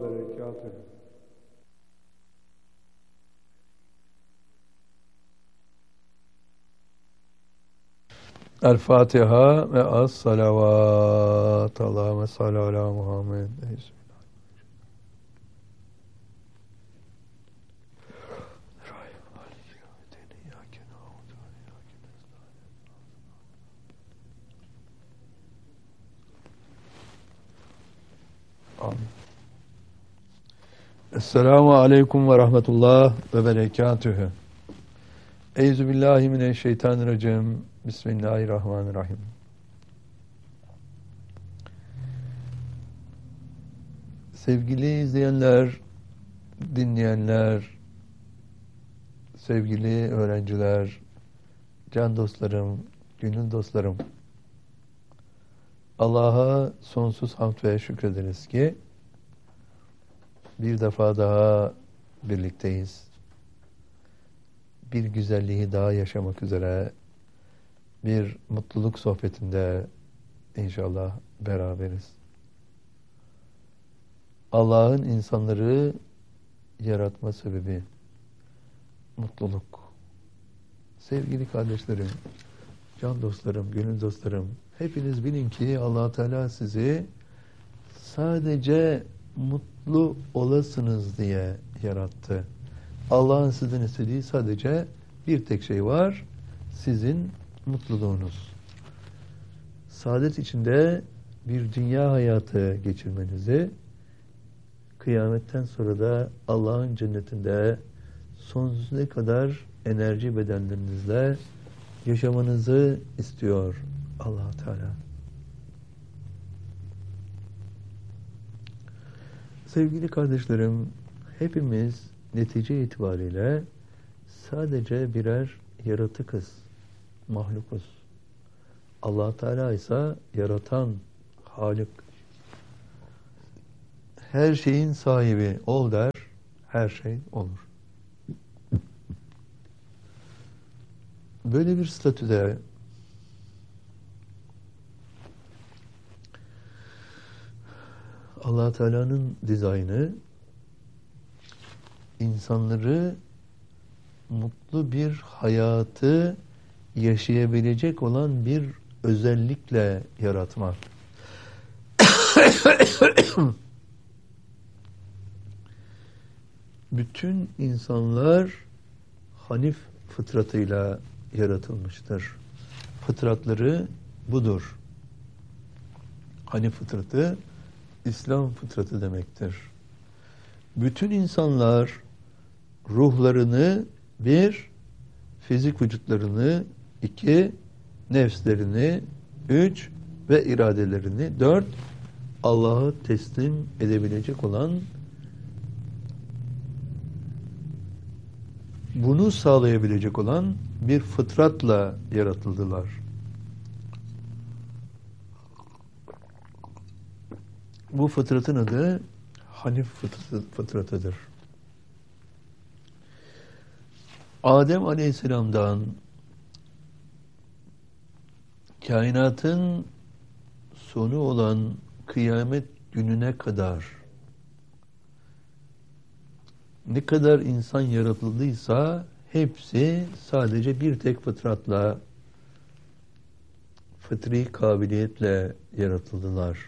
وبركاته. El Fatiha ve az salavat. Allahümme salli ala Muhammed. Amin. Esselamu aleyküm ve rahmetullah ve berekatühü. Euzubillahimineşşeytanirracim. Bismillahirrahmanirrahim. Sevgili izleyenler, dinleyenler, sevgili öğrenciler, can dostlarım, gönül dostlarım, Allah'a sonsuz hamd ve şükrederiz ki bir defa daha birlikteyiz. Bir güzelliği daha yaşamak üzere bir mutluluk sohbetinde inşallah beraberiz. Allah'ın insanları yaratma sebebi mutluluk. Sevgili kardeşlerim, can dostlarım, gönül dostlarım, hepiniz bilin ki Allah Teala sizi sadece mutlu olasınız diye yarattı. Allah'ın sizden istediği sadece bir tek şey var, sizin mutluluğunuz. Saadet içinde bir dünya hayatı geçirmenizi, kıyametten sonra da Allah'ın cennetinde sonsuza kadar enerji bedenlerinizle yaşamanızı istiyor Allah Teala. Sevgili kardeşlerim, hepimiz netice itibariyle sadece birer yaratıkız, mahlukuz. Allah Teala ise yaratan, Halik. Her şeyin sahibi ol der, her şey olur. Böyle bir statüde Allah Teala'nın dizaynı insanları mutlu bir hayatı yaşayabilecek olan bir özellikle yaratmak. Bütün insanlar Hanif fıtratıyla yaratılmıştır. Fıtratları budur. Hanif fıtratı, İslam fıtratı demektir. Bütün insanlar ruhlarını bir, fizik vücutlarını iki, nefslerini üç ve iradelerini dört, Allah'a teslim edebilecek olan, bunu sağlayabilecek olan bir fıtratla yaratıldılar. Bu fıtratın adı Hanif fıtratıdır. Adem Aleyhisselam'dan kainatın sonu olan kıyamet gününe kadar ne kadar insan yaratıldıysa hepsi sadece bir tek fıtratla, fıtri kabiliyetle yaratıldılar.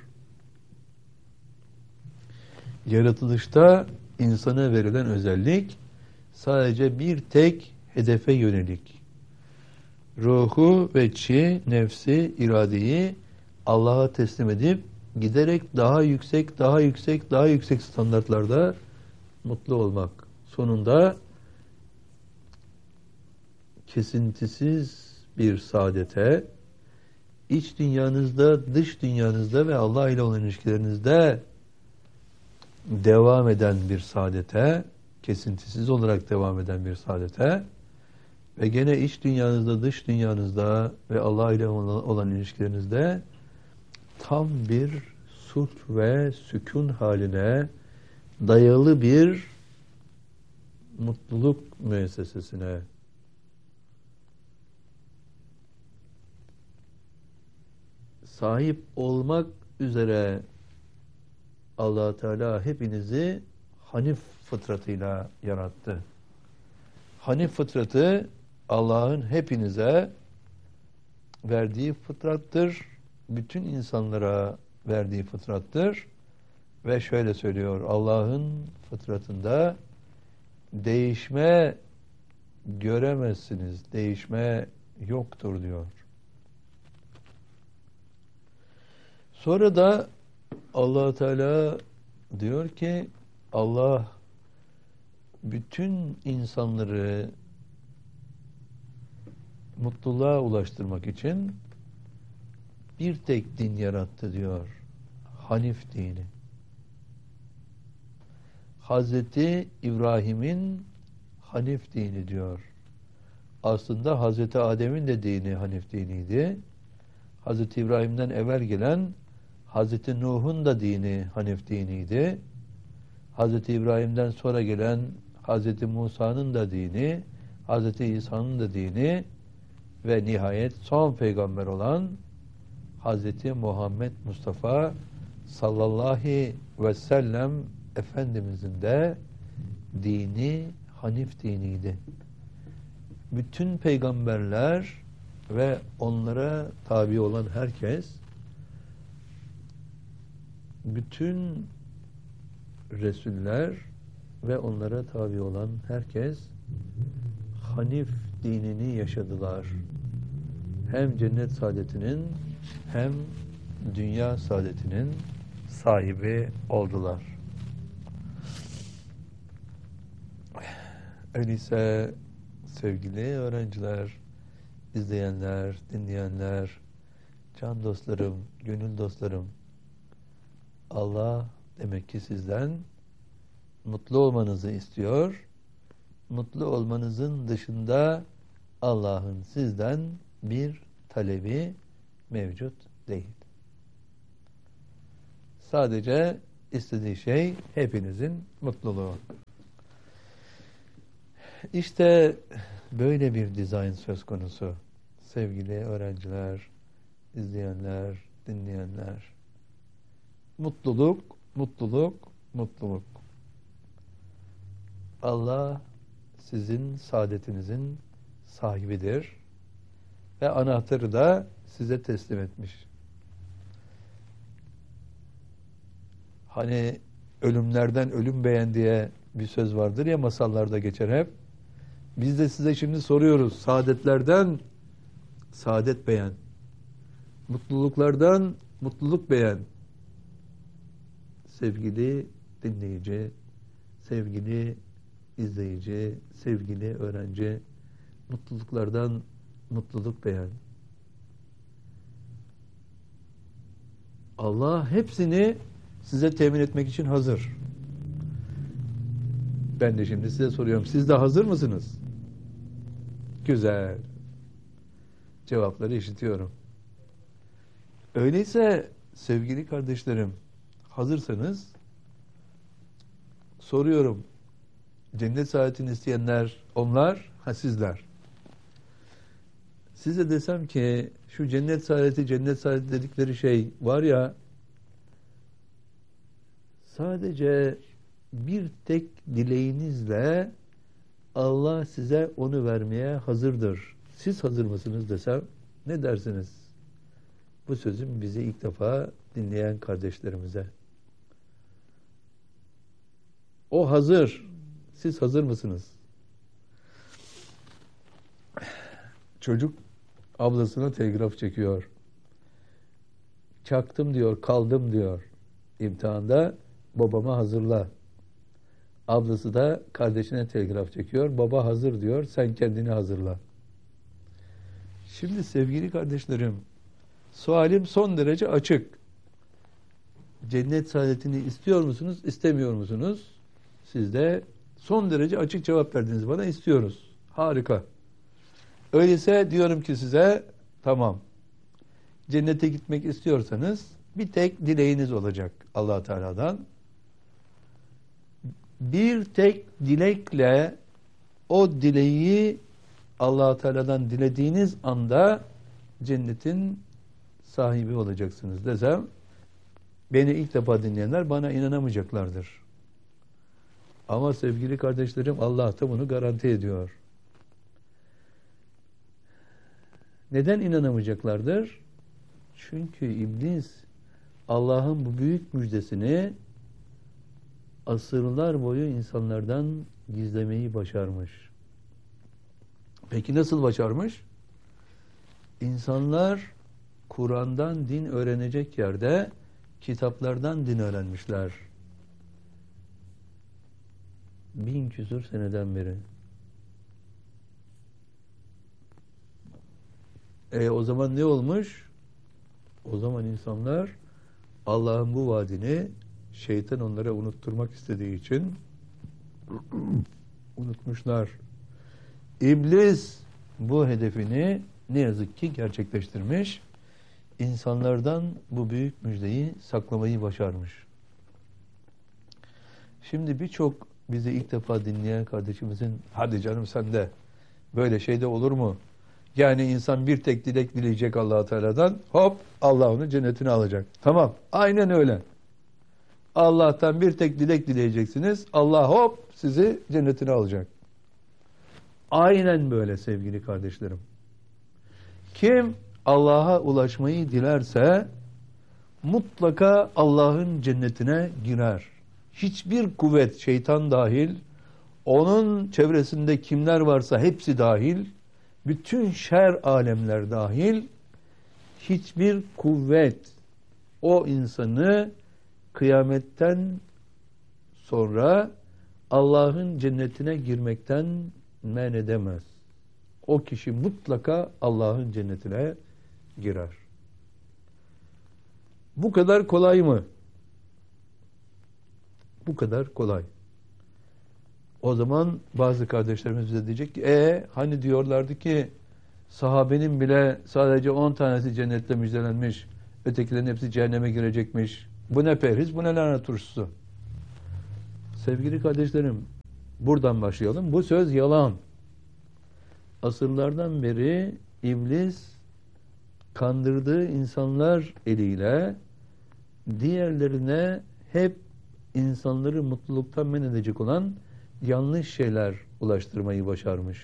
Yaratılışta insana verilen özellik sadece bir tek hedefe yönelik. Ruhu ve nefsi, iradeyi Allah'a teslim edip giderek daha yüksek standartlarda mutlu olmak. Sonunda kesintisiz bir saadete, iç dünyanızda, dış dünyanızda ve Allah ile olan ilişkilerinizde devam eden bir saadete, kesintisiz olarak devam eden bir saadete ve gene iç dünyanızda, dış dünyanızda ve Allah ile olan ilişkilerinizde tam bir sulh ve sükun haline dayalı bir mutluluk müessesesine sahip olmak üzere Allah Teala hepinizi Hanif fıtratıyla yarattı. Hanif fıtratı Allah'ın hepinize verdiği fıtrattır. Bütün insanlara verdiği fıtrattır. Ve şöyle söylüyor, Allah'ın fıtratında değişme göremezsiniz, değişme yoktur diyor. Sonra da Allah Teala diyor ki, Allah bütün insanları mutluluğa ulaştırmak için bir tek din yarattı diyor. Hanif dini. Hazreti İbrahim'in Hanif dini diyor. Aslında Hazreti Adem'in de dini Hanif diniydi. Hazreti İbrahim'den evvel gelen Hazreti Nuh'un da dini Hanif diniydi. Hazreti İbrahim'den sonra gelen Hazreti Musa'nın da dini, Hazreti İsa'nın da dini ve nihayet son peygamber olan Hazreti Muhammed Mustafa sallallahu ve sellem Efendimizin de dini Hanif diniydi. Bütün peygamberler ve onlara tabi olan herkes, bütün Resuller ve onlara tabi olan herkes Hanif dinini yaşadılar. Hem cennet saadetinin hem dünya saadetinin sahibi oldular. Öyleyse sevgili öğrenciler, izleyenler, dinleyenler, can dostlarım, gönül dostlarım, Allah demek ki sizden mutlu olmanızı istiyor. Mutlu olmanızın dışında Allah'ın sizden bir talebi mevcut değil. Sadece istediği şey hepinizin mutluluğu. İşte böyle bir dizayn söz konusu. Sevgili öğrenciler, izleyenler, dinleyenler. Mutluluk, mutluluk, mutluluk. Allah sizin saadetinizin sahibidir ve anahtarı da size teslim etmiş. Hani ölümlerden ölüm beğen diye bir söz vardır ya, masallarda geçer hep. Biz de size şimdi soruyoruz. Saadetlerden saadet beğen. Mutluluklardan mutluluk beğen. Sevgili dinleyici, sevgili izleyici, sevgili öğrenci, mutluluklardan mutluluk beğen. Allah hepsini size temin etmek için hazır. Ben de şimdi size soruyorum. Siz de hazır mısınız? Güzel. Cevapları işitiyorum. Öyleyse sevgili kardeşlerim, hazırsanız soruyorum. Cennet saadetini isteyenler onlar, sizler. Size desem ki şu cennet saadeti dedikleri şey var ya, sadece bir tek dileğinizle Allah size onu vermeye hazırdır. Siz hazır mısınız desem ne dersiniz? Bu sözüm bizi ilk defa dinleyen kardeşlerimize. O hazır. Siz hazır mısınız? Çocuk ablasına telgraf çekiyor. Çaktım diyor, kaldım diyor. İmtihanda babama hazırla. Ablası da kardeşine telgraf çekiyor. Baba hazır diyor, sen kendini hazırla. Şimdi sevgili kardeşlerim, sualim son derece açık. Cennet saadetini istiyor musunuz, istemiyor musunuz? Siz de son derece açık cevap verdiniz bana, istiyoruz. Harika. Öyleyse diyorum ki size, tamam. Cennete gitmek istiyorsanız bir tek dileğiniz olacak Allah Teala'dan. Bir tek dilekle o dileği Allah Teala'dan dilediğiniz anda cennetin sahibi olacaksınız desem Beni ilk defa dinleyenler bana inanamayacaklardır. Ama sevgili kardeşlerim, Allah da bunu garanti ediyor. Neden inanamayacaklardır? Çünkü iblis Allah'ın bu büyük müjdesini asırlar boyu insanlardan gizlemeyi başarmış. Peki nasıl başarmış? İnsanlar Kur'an'dan din öğrenecek yerde kitaplardan din öğrenmişler. 1000 küsur seneden beri. O zaman ne olmuş? O zaman insanlar Allah'ın bu vaadini şeytan onlara unutturmak istediği için unutmuşlar. İblis bu hedefini ne yazık ki gerçekleştirmiş. İnsanlardan bu büyük müjdeyi saklamayı başarmış. Şimdi birçok bizi ilk defa dinleyen kardeşimizin, hadi canım sen de böyle şey de olur mu? Yani insan bir tek dilek dileyecek Allah-u Teala'dan, hop Allah onu cennetine alacak. Tamam, aynen öyle. Allah'tan bir tek dilek dileyeceksiniz, Allah hop sizi cennetine alacak. Aynen böyle sevgili kardeşlerim. Kim Allah'a ulaşmayı dilerse mutlaka Allah'ın cennetine girer. Hiçbir kuvvet, şeytan dahil, onun çevresinde kimler varsa hepsi dahil, bütün şer alemler dahil, hiçbir kuvvet o insanı kıyametten sonra Allah'ın cennetine girmekten men edemez. O kişi mutlaka Allah'ın cennetine girer. Bu kadar kolay mı? Bu kadar kolay. O zaman bazı kardeşlerimiz bize diyecek ki hani diyorlardı ki sahabenin bile sadece 10 tanesi cennetle müjdelenmiş, ötekilerin hepsi cehenneme girecekmiş. Bu ne perhiz, bu ne lanet turşusu. Sevgili kardeşlerim, buradan başlayalım. Bu söz yalan. Asırlardan beri iblis kandırdığı insanlar eliyle diğerlerine hep insanları mutluluktan men edecek olan yanlış şeyler ulaştırmayı başarmış.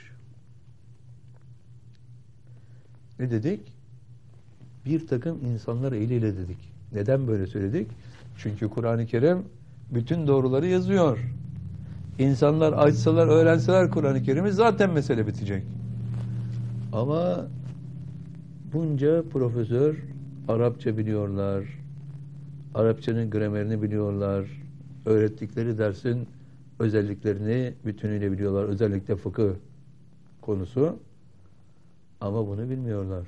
Ne dedik? Bir takım insanlar eliyle dedik. Neden böyle söyledik? Çünkü Kur'an-ı Kerim bütün doğruları yazıyor. İnsanlar açsalar, öğrenseler Kur'an-ı Kerim'i zaten mesele bitecek. Ama bunca profesör Arapça biliyorlar, Arapçanın gramerini biliyorlar, öğrettikleri dersin özelliklerini bütünüyle biliyorlar, özellikle fıkıh konusu, ama bunu bilmiyorlar.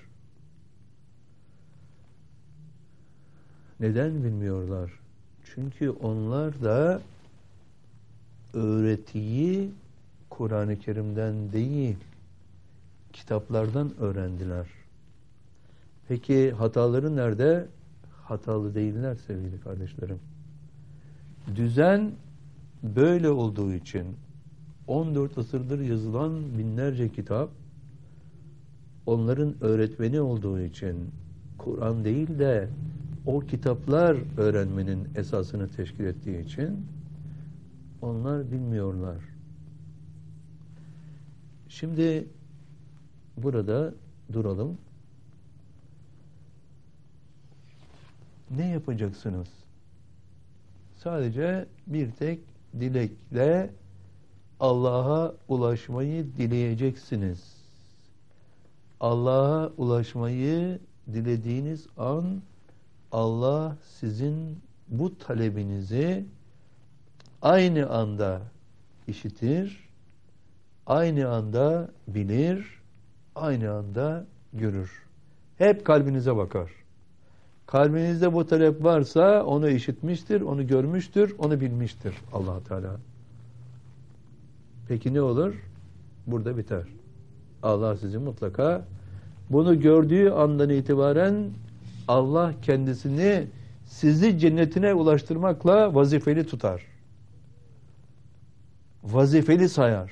Neden bilmiyorlar? Çünkü onlar da öğretiyi Kur'an-ı Kerim'den değil, kitaplardan öğrendiler. Peki hataları nerede? Hatalı değiller sevgili kardeşlerim. Düzen böyle olduğu için 14 asırdır yazılan binlerce kitap onların öğretmeni olduğu için Kur'an değil de o kitaplar öğrenmenin esasını teşkil ettiği için onlar bilmiyorlar. Şimdi burada duralım. Ne yapacaksınız? Sadece bir tek dilekle Allah'a ulaşmayı dileyeceksiniz. Allah'a ulaşmayı dilediğiniz an Allah sizin bu talebinizi aynı anda işitir, aynı anda bilir, aynı anda görür. Hep kalbinize bakar. Kalbinizde bu talep varsa onu işitmiştir, onu görmüştür, onu bilmiştir Allah Teala. Peki ne olur? Burada biter. Allah sizi mutlaka bunu gördüğü andan itibaren Allah kendisini sizi cennetine ulaştırmakla vazifeli tutar. Vazifeli sayar.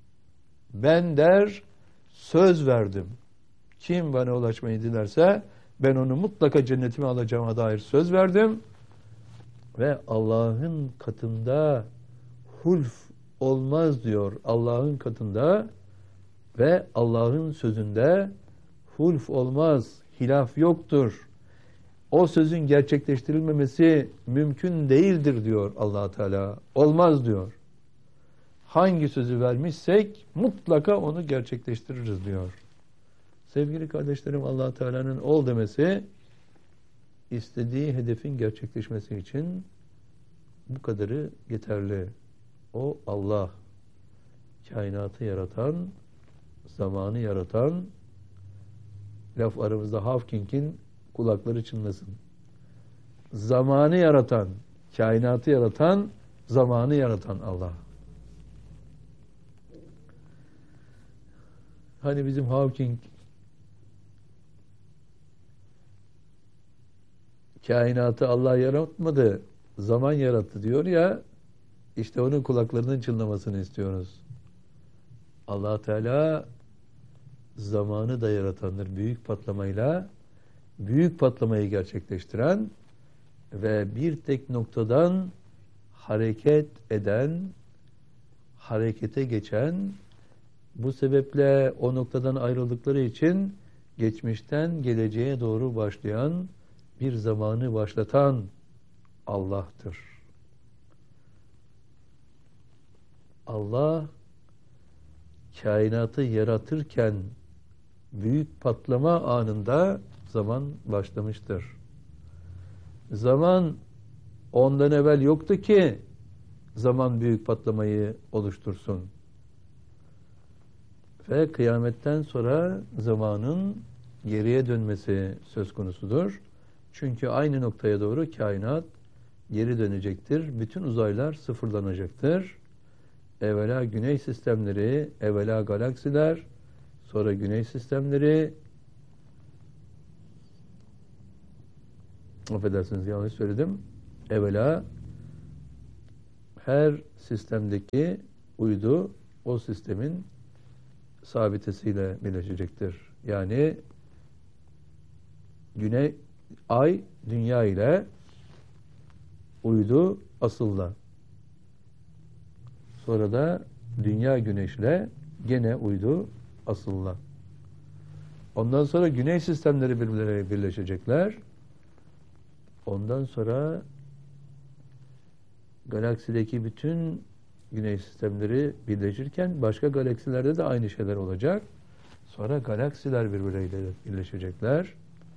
Ben der söz verdim. Kim bana ulaşmayı dilerse Ben onu mutlaka cennetime alacağıma dair söz verdim. Ve Allah'ın katında hulf olmaz diyor. Allah'ın katında ve Allah'ın sözünde hulf olmaz, hilaf yoktur. O sözün gerçekleştirilmemesi mümkün değildir diyor Allah Teala. Olmaz diyor. Hangi sözü vermişsek mutlaka onu gerçekleştiririz diyor. Sevgili kardeşlerim, Allah Teala'nın ol demesi istediği hedefin gerçekleşmesi için bu kadarı yeterli. O Allah, kainatı yaratan, zamanı yaratan, laf aramızda Hawking'in kulakları çınlasın. Zamanı yaratan, kainatı yaratan, zamanı yaratan Allah. Hani bizim Hawking kainatı Allah yaratmadı, zaman yarattı diyor ya, işte onun kulaklarının çınlamasını istiyoruz. Allah Teala zamanı da yaratandır. Büyük patlamayla büyük patlamayı gerçekleştiren ve bir tek noktadan hareket eden, harekete geçen, bu sebeple o noktadan ayrıldıkları için geçmişten geleceğe doğru başlayan, bir zamanı başlatan Allah'tır. Allah kainatı yaratırken büyük patlama anında zaman başlamıştır. Zaman ondan evvel yoktu ki zaman büyük patlamayı oluştursun. Ve kıyametten sonra zamanın geriye dönmesi söz konusudur. Çünkü aynı noktaya doğru kainat geri dönecektir. Bütün uzaylar sıfırlanacaktır. Evvela güneş sistemleri, evvela galaksiler, sonra güneş sistemleri, affedersiniz yanlış söyledim, evvela her sistemdeki uydu o sistemin sabitesiyle birleşecektir. Yani ay dünya ile, uydu asılla. Sonra da dünya güneşle, gene uydu asılla. Ondan sonra güneş sistemleri birbirleriyle birleşecekler. Ondan sonra galaksideki bütün güneş sistemleri birleşirken başka galaksilerde de aynı şeyler olacak. Sonra galaksiler birbirleriyle birleşecekler.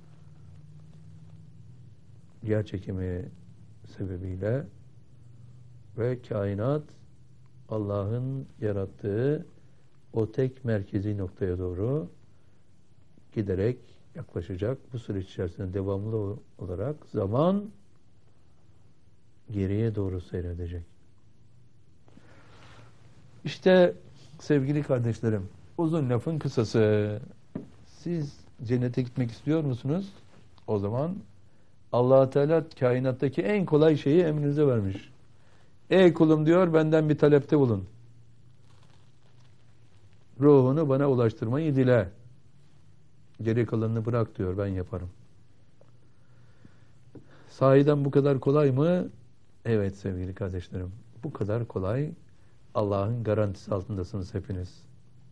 Yer çekimi sebebiyle ve kainat Allah'ın yarattığı o tek merkezi noktaya doğru giderek yaklaşacak. Bu süreç içerisinde devamlı olarak zaman geriye doğru seyredecek. İşte sevgili kardeşlerim, uzun lafın kısası, siz cennete gitmek istiyor musunuz? O zaman Allah Teala kainattaki en kolay şeyi emrinize vermiş. Ey kulum diyor, benden bir talepte bulun. Ruhunu bana ulaştırmayı dile. Geri kalanını bırak diyor, ben yaparım. Sahiden bu kadar kolay mı? Evet sevgili kardeşlerim, bu kadar kolay. Allah'ın garantisi altındasınız hepiniz.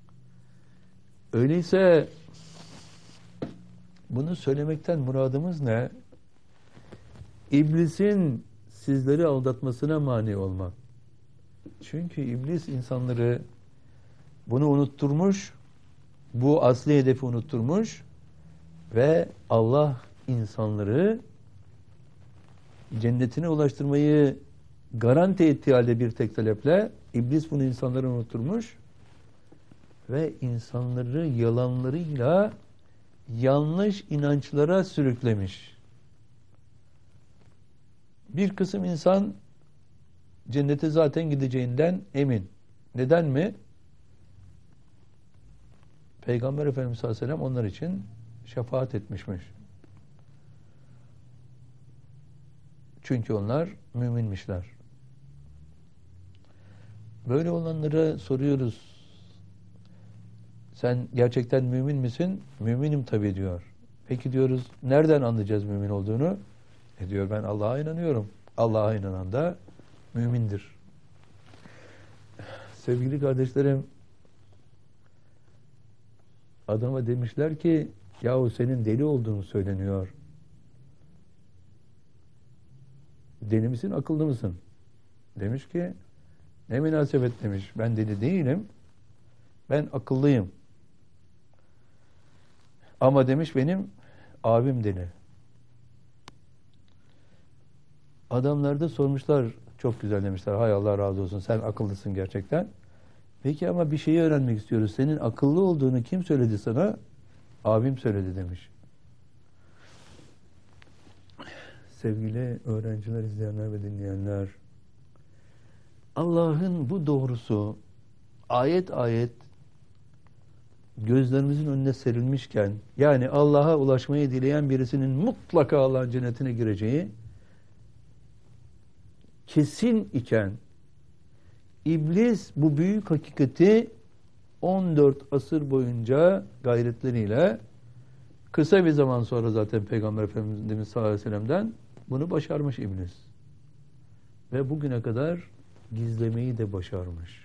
Öyleyse bunu söylemekten muradımız ne? İblisin sizleri aldatmasına mani olmak. Çünkü iblis insanları bunu unutturmuş, bu asli hedefi unutturmuş ve Allah insanları cennetine ulaştırmayı garanti ettiği halde bir tek taleple iblis bunu insanlara unutturmuş ve insanları yalanlarıyla yanlış inançlara sürüklemiş. Bir kısım insan cennete zaten gideceğinden emin. Neden mi? Peygamber Efendimiz sallallahu aleyhi ve sellem onlar için şefaat etmişmiş. Çünkü onlar müminmişler. Böyle olanlara soruyoruz. Sen gerçekten mümin misin? Müminim tabii diyor. Peki diyoruz, nereden anlayacağız mümin olduğunu? Diyor, ben Allah'a inanıyorum. Allah'a inanan da mümindir. Sevgili kardeşlerim, adama demişler ki, yahu senin deli olduğunu söyleniyor. Deli misin, akıllı mısın? Demiş ki, ne münasebet demiş. Ben deli değilim. Ben akıllıyım. Ama demiş benim abim deli. Adamlar da sormuşlar, çok güzel demişler. Hay Allah razı olsun, sen akıllısın gerçekten. Peki ama bir şeyi öğrenmek istiyoruz. Senin akıllı olduğunu kim söyledi sana? Abim söyledi demiş. Sevgili öğrenciler, izleyenler ve dinleyenler, Allah'ın bu doğrusu ayet ayet gözlerimizin önüne serilmişken, yani Allah'a ulaşmayı dileyen birisinin mutlaka Allah'ın cennetine gireceği kesin iken, İblis bu büyük hakikati 14 asır boyunca gayretleriyle, kısa bir zaman sonra zaten Peygamber Efendimiz sallallahu aleyhi ve sellem'den bunu başarmış İblis. Ve bugüne kadar gizlemeyi de başarmış.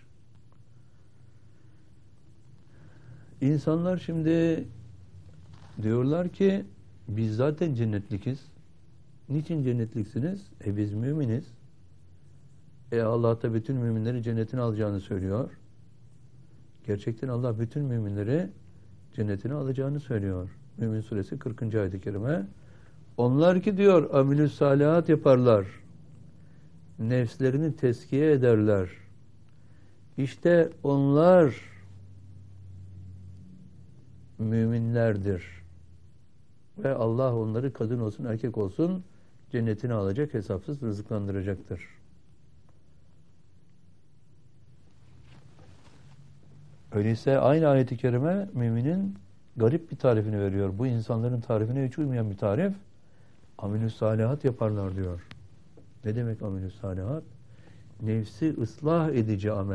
İnsanlar şimdi diyorlar ki biz zaten cennetlikiz. Niçin cennetliksiniz? Biz müminiz. Allah da bütün müminleri cennetine alacağını söylüyor. Gerçekten Allah bütün müminleri cennetine alacağını söylüyor. Mümin suresi 40. ayet-i kerime. Onlar ki diyor amilü salihat yaparlar. Nefslerini tezkiye ederler. İşte onlar müminlerdir. Ve Allah onları kadın olsun erkek olsun cennetine alacak, hesapsız rızıklandıracaktır. Öyleyse aynı ayet-i kerime müminin garip bir tarifini veriyor. Bu insanların tarifine hiç uymayan bir tarif. Amelü salihat yaparlar diyor. Ne demek amelü salihat? Nefsi ıslah edici amel.